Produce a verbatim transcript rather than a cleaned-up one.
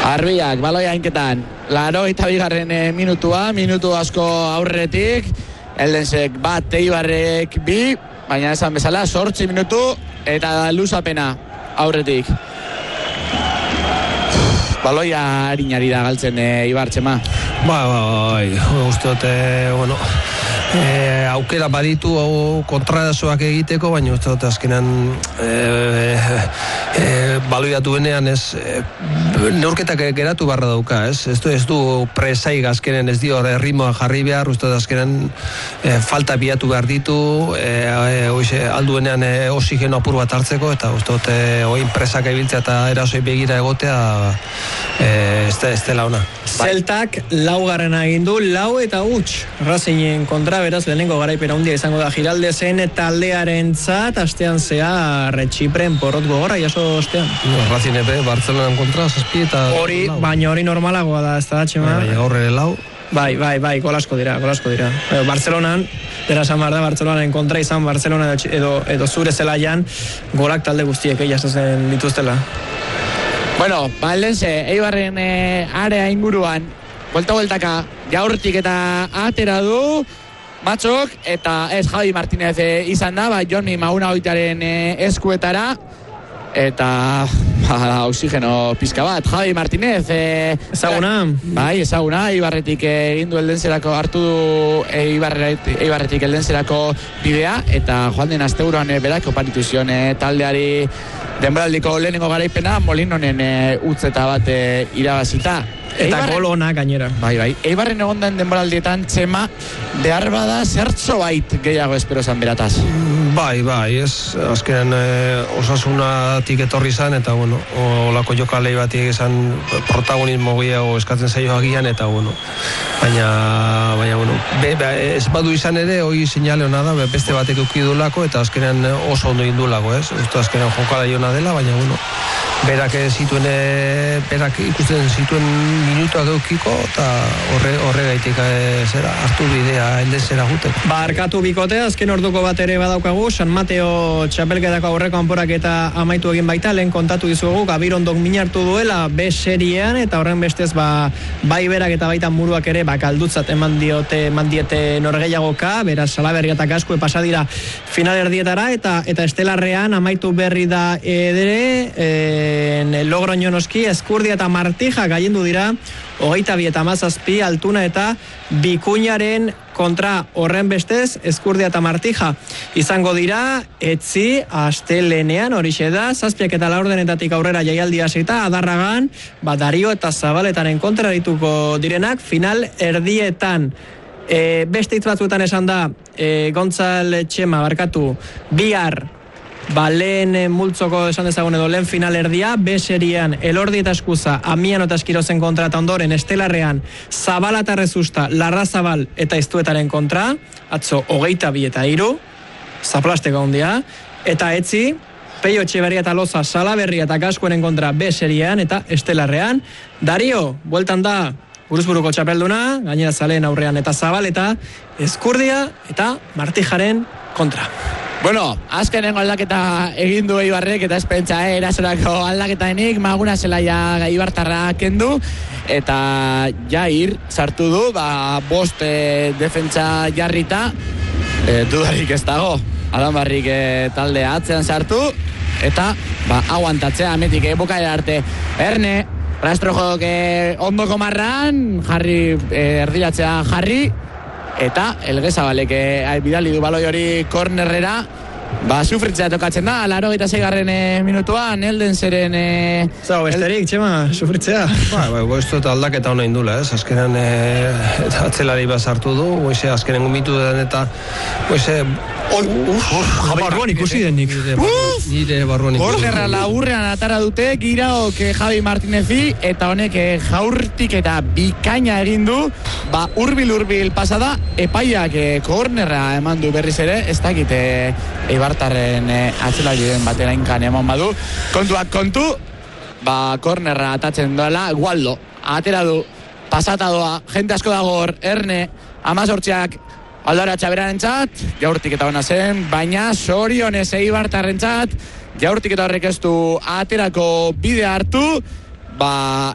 Arbiak, baloia inketan. Laro eta bigarren e, minutua, minutu asko aurretik. Eldensek bat, Eibarrek bi, baina esan bezala, sortzi minutu eta luzapena aurretik. Baloia harinari da galtzen e, Eibar, Txema. Ba, ba, ba, uste dute, bueno, e, aukera baditu kontradazoak egiteko, baina uste dute azkenan e, e, baloia duenean ez e, neurketak geratu barra dauka, ez? Ez du, ez du presaiga azkenen, ez dio ritmoa jarri behar, uste dute azkenen e, falta biatu behar ditu, e, e, oize, alduenean e, oxigeno apur bat hartzeko, eta uste dute oin presak ebiltzea eta erasoi begira egotea e, ez, ez dela ona. Zeltak laugarrena egin du, lau eta huts Racingen kontra, beraz lehenengo garaipena handia izango da Giraldezen taldearentzat, astean zehar Txipren porrot gogorra jaso ostean. Racing epe, Bartzelonan kontra, zazpi eta... Hori, baina hori normalagoa da, ez da, Txema? Baina gaur ere lau. Bai, bai, bai, golasko dira, golasko dira. Bartzelonan, dera esan behar da, Bartzelonan kontra izan Bartzelona edo, edo zure zelaian, golak talde guztiek jasotzen dituztela. Bueno, baldense, Eibarren e, area inguruan, buelta-bueltaka, jaurtik eta atera du, Matxok, eta ez Javi Martínez e, izan da, ba, Joni Mauna oitaren e, eskuetara, eta ba, oxigeno pizka bat, Javi Martínez. E, ezaguna? Bai, ezaguna, Eibarretik egin du eldenzerako, hartu du Eibarretik, Eibarretik eldenzerako bidea, eta joan den asteuroan e, berak oparitu zion e, taldeari denboraldiko lehenengo garaipena Molinonen e, utzeta bat e, irabazita. Eta Eibarren, gol ona gainera. Bai, bai. Eibarren egondan denboraldietan Txema behar bada zertxo bait gehiago espero zan berataz. Bai, bai, ez, azkenean e, osasunatik etorri zan, eta bueno, olako jokalei batik izan protagonismo gehiago eskatzen zaio agian, eta bueno, baina, baina, bueno, be, be, ez badu izan ere, hoi sinale hona da, beste batek eukidulako, eta azkenean oso ondo indulako, ez, ez azkenean jokala jona dela, baina, bueno, berak zituen, berak ikusten zituen minutuak eukiko, eta horre, horre gaitik e, zera, hartu bidea eldezera guteko. Ba, arkatu bikotea, azken orduko bat ere badaukagu, San Mateo txapelketako aurreko anporaketa amaitu egin baita, lehen kontatu dizugu, Gabirondok minartu duela B seriean, eta horren bestez, ba, bai berak eta baita muruak ere, ba, kaldutzat eman diote, eman diete norgehiagoka, beraz, Salaberri eta Gaskue pasadira final erdietara, eta eta estelarrean amaitu berri da edere, en Logroño noski, Ezkurdia eta Martija gaiendu dira, hogeita bi eta hamazazpi Altuna eta Bikuñaren kontra, horren bestez Ezkurdia eta Martija izango dira etzi astelenean, horixe da zazpiak eta laurdenetatik aurrera jaialdi hasita Adarragan, ba, Dario eta Zabaletaren kontra dituko direnak final erdietan. E, beste hitz batzuetan esan da e, Gontzal Txema barkatu bihar, ba, lehen multzoko esan dezagun edo lehen final erdia, B serian Elordi eta Eskuza, Amiano eta Eskirozen kontra, eta ondoren Estelarrean Zabala eta Rezusta, Larra Zabal eta Iztuetaren kontra, atzo hogeita bi eta hiru, zaplasteko handia, eta etzi, Peio Etxeberria eta Loza, Salaberria eta Gaskueren kontra B serian eta Estelarrean. Dario, bueltan da buruzburuko txapelduna, gainera zaleen aurrean eta Zabal eta Ezkurdia eta Martijaren kontra. Bueno, azkenengo aldaketa egin du Eibarrek eta espentsa eh, erasorako aldaketaenik, Maguna zelaia Eibartarra kendu eta Jair sartu du, ba, bost e, defentsa jarrita, e, dudarik ez dago, Adanbarrik e, taldea atzean sartu eta ba, aguantatzea ametik e, bukaera arte. Erne, Rastrojok e, ondoko marran, jarri, e, erdilatzea jarri, eta Elgezabalek e, bidali du baloi hori kornerrera, ba, sufritzea tokatzen da, laro eta zeigarren e, minutuan, Eldenseren... E, Zago, besterik, Txema, sufritzea. Ba, ba, goiztu eta aldaketa hona indula, ez? Azkenean e, atzelari bat sartu du, goize, azkenen gumitu den eta, goize... Barruan ikusi denik. Nire barruan ikusi. Kornerra laburrean atara dute, Giraok Javi Martinezi, eta honek jaurtik eta bikaina egin du, ba, urbil-urbil pasada, epaiak e, kornerra eman du berriz ere, ez dakit e, Eibartarren e, atzelari den batera inkan eman badu. Kontuak kontu, ba, kornerra atatzen doela, Gualdo, atera du, pasata doa, jente asko dago hor, Erne, amazortziak, Aldara Txaberaren txat, jaurtik eta hona zen, baina sorionez Eibartarren txat, jaurtik eta horrek ez du aterako bide hartu, ba,